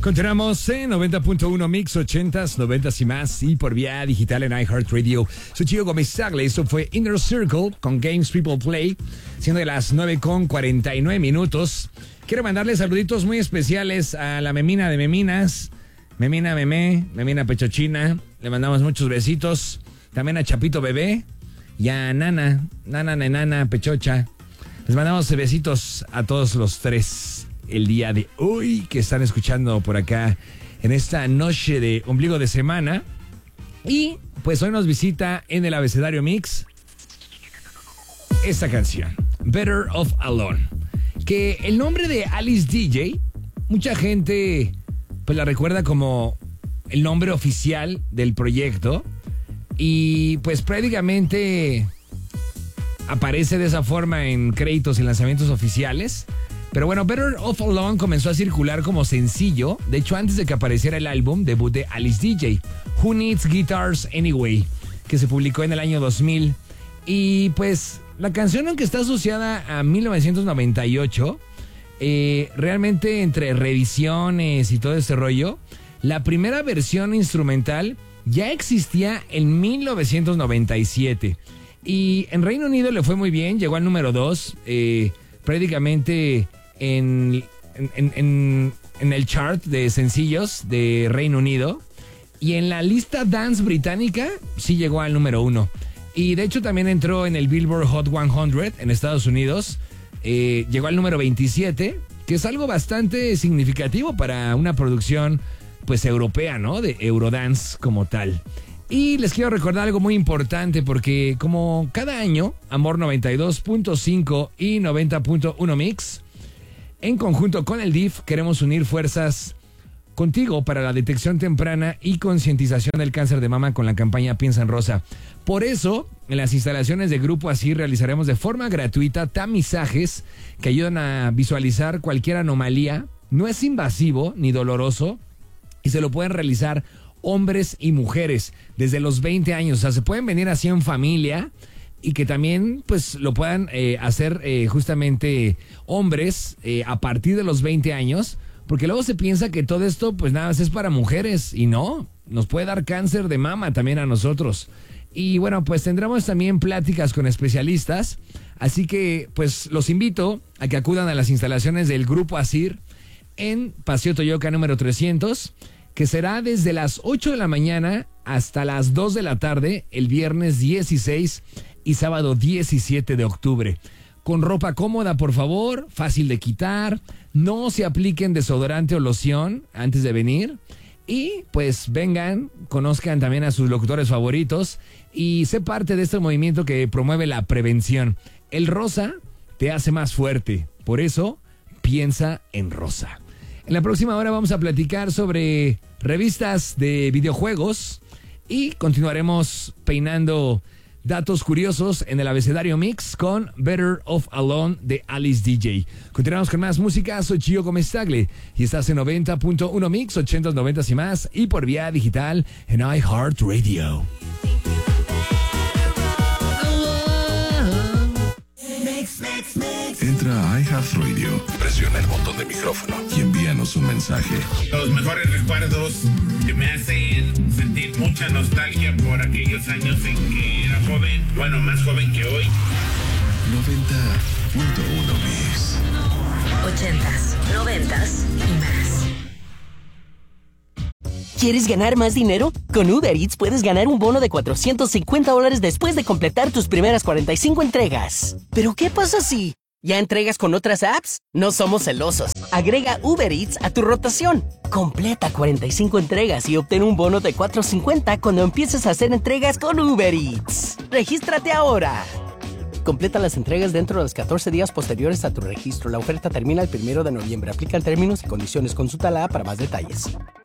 Continuamos en 90.1 Mix 80s, 90s y más, y por vía digital en iHeartRadio. Soy Chio Gómez Tagle. Esto fue Inner Circle con Games People Play, siendo de las 9:49. Quiero mandarle saluditos muy especiales a la Memina de Meminas, Memina Memé, Memina Pechochina. Le mandamos muchos besitos. También a Chapito Bebé y a Nana, Nenana Pechocha. Les mandamos besitos a todos los tres el día de hoy que están escuchando por acá en esta noche de ombligo de semana. Y pues hoy nos visita en el Abecedario Mix esta canción, Better Off Alone, que el nombre de Alice DJ, mucha gente pues la recuerda como el nombre oficial del proyecto, y pues prácticamente aparece de esa forma en créditos y lanzamientos oficiales. Pero bueno, Better Off Alone comenzó a circular como sencillo, de hecho antes de que apareciera el álbum debut de Alice DJ, Who Needs Guitars Anyway, que se publicó en el año 2000. Y pues la canción, aunque está asociada a 1998, realmente entre revisiones y todo ese rollo, la primera versión instrumental ya existía en 1997. Y en Reino Unido le fue muy bien, llegó al número 2, prácticamente en el chart de sencillos de Reino Unido, y en la lista dance británica sí llegó al número 1, y de hecho también entró en el Billboard Hot 100 en Estados Unidos. Llegó al número 27, que es algo bastante significativo para una producción pues europea, ¿no? De Eurodance como tal. Y les quiero recordar algo muy importante, porque como cada año, Amor 92.5 y 90.1 Mix, en conjunto con el DIF, queremos unir fuerzas contigo para la detección temprana y concientización del cáncer de mama con la campaña Piensa en Rosa. Por eso, en las instalaciones de Grupo Asir realizaremos de forma gratuita tamizajes que ayudan a visualizar cualquier anomalía. No es invasivo ni doloroso y se lo pueden realizar hombres y mujeres desde los 20 años. O sea, se pueden venir así en familia, y que también pues lo puedan hacer justamente hombres a partir de los 20 años, porque luego se piensa que todo esto pues nada más es para mujeres, y no, nos puede dar cáncer de mama también a nosotros. Y bueno, pues tendremos también pláticas con especialistas, así que pues los invito a que acudan a las instalaciones del Grupo Asir en Paseo Toyoca número 300, que será desde las 8 de la mañana hasta las 2 de la tarde, el viernes 16 y sábado 17 de octubre. Con ropa cómoda, por favor, fácil de quitar, no se apliquen desodorante o loción antes de venir, y pues vengan, conozcan también a sus locutores favoritos y sé parte de este movimiento que promueve la prevención. El rosa te hace más fuerte, por eso piensa en rosa. En la próxima hora vamos a platicar sobre revistas de videojuegos y continuaremos peinando datos curiosos en el Abecedario Mix con Better Off Alone de Alice DJ. Continuamos con más música. Soy Chio Gómez Tagle y estás en 90.1 Mix, 80s, 90s y más, y por vía digital en iHeartRadio. Entra a iHeartRadio, presiona el botón de micrófono y envíanos un mensaje. Los mejores recuerdos que me hacen sentir mucha nostalgia por aquellos años en que era joven, bueno, más joven que hoy. 90.1 Mix. 80s, 90s y más. ¿Quieres ganar más dinero? Con Uber Eats puedes ganar un bono de $450 después de completar tus primeras 45 entregas. ¿Pero qué pasa si ya entregas con otras apps? No somos celosos. Agrega Uber Eats a tu rotación. Completa 45 entregas y obtén un bono de $450 cuando empieces a hacer entregas con Uber Eats. ¡Regístrate ahora! Completa las entregas dentro de los 14 días posteriores a tu registro. La oferta termina el 1 de noviembre. Aplican términos y condiciones. Consulta la app para más detalles.